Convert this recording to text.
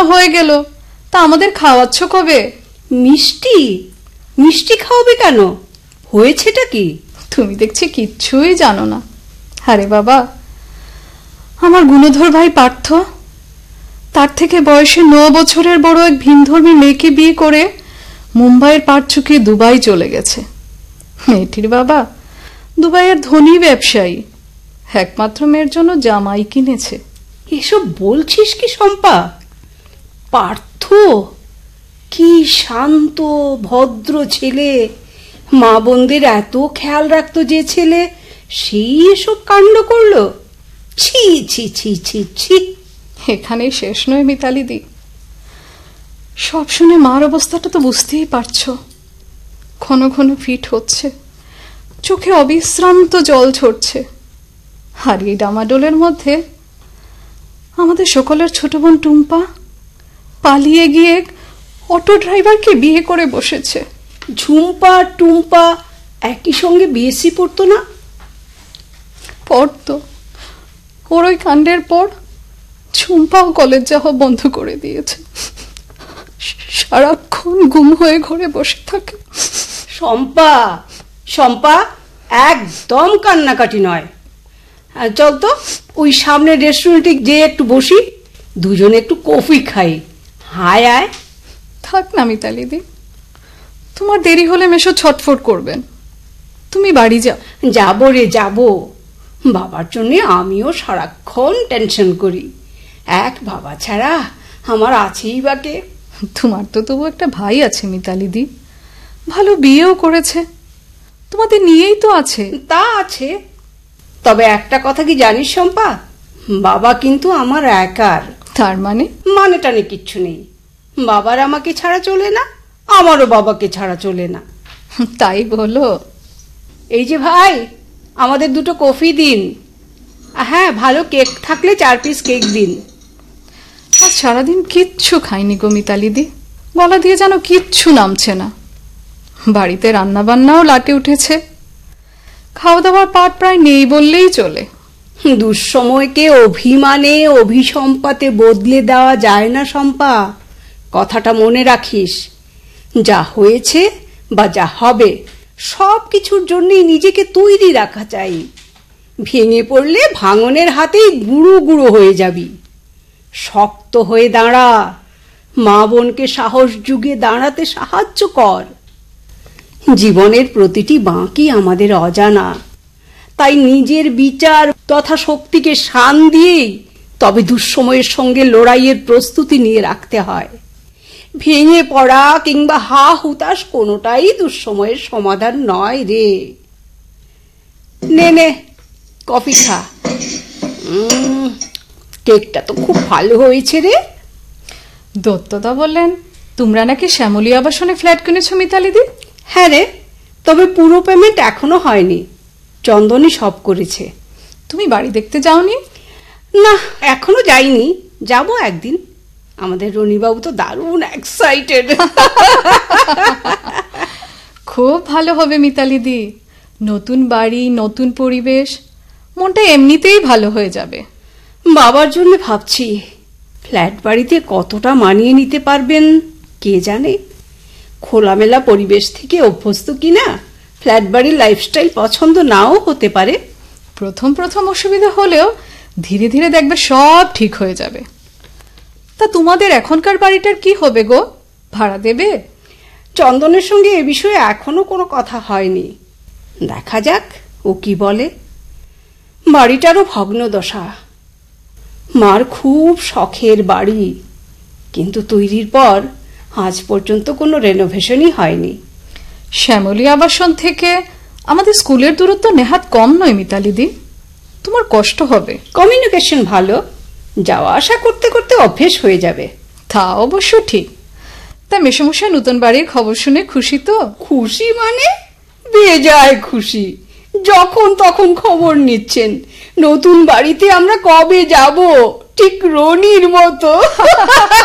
বানানো হয়ে গেল, তা আমাদের খাওয়াচ্ছ কবে? মিষ্টি? মিষ্টি খাওয়াবে কেন? হয়েছেটা কি? তুমি দেখছি কিচ্ছুই জানো না। আরে বাবা, আমার গুণধর ভাই পার্থ তার থেকে বয়সে 9 বছরের বড় এক ভিনধর্মী মেয়েকে বিয়ে করে মুম্বাইয়ের পাট চুকিয়ে দুবাই চলে গেছে। মেয়েটির বাবা দুবাইয়ের ধনী ব্যবসায়ী, একমাত্র মেয়ের জন্য জামাই কিনেছে। এসব বলছিস কি শম্পা? পার্থ কি শান্ত ভদ্র ছেলে, মা বোনদের এত খেয়াল রাখতো যে ছেলে, সেই এসব কাণ্ড করলো? ছি ছি ছি ছি ছি। এখানেই শেষ নয় মিতালিদি, সব শুনে মার অবস্থাটা তো বুঝতেই পারছো। ঘন ঘন ফিট হচ্ছে, চোখে অবিশ্রান্ত জল ঝরছে। আর এই ডামাডোলের মধ্যে আমাদের সকলের ছোট বোন টুম্পা পালিয়ে গিয়ে অটো ড্রাইভারকে বিয়ে করে বসেছে। ঝুম্পা টুম্পা একই সঙ্গে বিএসসি পড়তো না? পড়তো। ওর ওই কাণ্ডের পর ঝুম্পাও কলেজ যাওয়া বন্ধ করে দিয়েছে, সারাক্ষণ গুম হয়ে ঘরে বসে থাকে। শম্পা শম্পা, একদম কান্নাকাটি নয়। চল তো ওই সামনে রেস্টুরেন্টে যে একটু বসি, দুজনে একটু কফি খাই। হায় আয়। থাক না মিতালিদি, তোমার দেরি হলে মেশো ছটফট করবেন। তুমি বাড়ি যাও। যাবো রে যাবো, বাবার জন্য আমিও সারাক্ষণ টেনশন করি। এক বাবা ছাড়া আমার আছেই বা কে? তোমার তো তবু একটা ভাই আছে মিতালিদি, ভালো বিয়েও করেছে, তোমাদের নিয়েই তো আছে। তা আছে, তবে একটা কথা কি জানিস শম্পা, বাবা কিন্তু আমার একার। তার মানে? মানে টানে কিচ্ছু নেই। বাবার আমাকে ছাড়া চলে না, আমারও বাবাকে ছাড়া চলে না। তাই বলো? এই যে ভাই, আমাদের দুটো কফি দিন। হ্যাঁ, ভালো কেক থাকলে 4 পিস কেক দিন। আজ সারাদিন কিচ্ছু খাইনি গো মিতালিদি, গলা দিয়ে যেন কিচ্ছু নামছে না। বাড়িতে রান্না বান্নাও লাটে উঠেছে, খাওয়া দাওয়ার পাট প্রায় নেই বললেই চলে। দুঃসময়কে অভিমানে অভিসম্পাতে বদলে দেওয়া যায় না শম্পা, কথাটা মনে রাখিস। যা হয়েছে বা যা হবে সব কিছুর জন্যই নিজেকে তৈরি রাখা চাই। ভেঙে পড়লে ভাঙনের হাতেই গুঁড়ো গুঁড়ো হয়ে যাবি। শক্ত হয়ে দাঁড়া, মা বোনকে সাহস যুগে দাঁড়াতে সাহায্য কর। জীবনের প্রতিটি বাঁকই আমাদের অজানা, তাই নিজের বিচার তথা শক্তিকে শান দিয়েই তবে দুঃসময়ের সঙ্গে লড়াইয়ের প্রস্তুতি নিয়ে রাখতে হয়। ভেঙে পড়া কিংবা হা হুতাশ কোনোটাই দুঃসময়ের সমাধান নয় রে। নে নে কফি খা। কেকটা তো খুব ভালো হয়েছে রে। দত্তদা বললেন তোমরা নাকি শ্যামলী আবাসনে ফ্ল্যাট কিনেছো মিতালিদি? হ্যাঁ রে, তবে পুরো পেমেন্ট এখনো হয়নি, চন্দনই সব করেছে। তুমি বাড়ি দেখতে যাওনি? না, এখনো যাইনি, যাব একদিন। আমাদের রনিবাবু তো দারুণ এক্সাইটেড। খুব ভালো হবে মিতালিদি, নতুন বাড়ি, নতুন পরিবেশ, মনটা এমনিতেই ভালো হয়ে যাবে। বাবার জন্য ভাবছি, ফ্ল্যাট বাড়িতে কতটা মানিয়ে নিতে পারবেন কে জানে। খোলামেলা পরিবেশ থেকে অভ্যস্ত কিনা ফ্ল্যাট বাড়ির লাইফস্টাইল পছন্দ নাও হতে পারে। প্রথম প্রথম অসুবিধা হলেও ধীরে ধীরে দেখবে সব ঠিক হয়ে যাবে। তা তোমাদের এখনকার বাড়িটার কি হবে গো, ভাড়া দেবে? চন্দনের সঙ্গে এ বিষয়ে এখনো কোনো কথা হয়নি, দেখা যাক ও কি বলে। বাড়িটারও ভগ্নদশা, মার খুব শখের বাড়ি, কিন্তু তৈরির পর আজ পর্যন্ত কোনো রেনোভেশনই হয়নি। শ্যামলী আবাসন থেকে আমাদের স্কুলের দূরত্ব নেহাত কম নয় মিতালিদি, তোমার কষ্ট হবে। কমিউনিকেশন ভালো, যাওয়া আসা করতে করতে অভ্যেস হয়ে যাবে। তা অবশ্য ঠিক। তা মেশামশাই নতুন বাড়ির খবর শুনে খুশি তো? খুশি মানে বেজায় খুশি, যখন তখন খবর নিচ্ছেন নতুন বাড়িতে আমরা কবে যাব, ঠিক রনির মতো।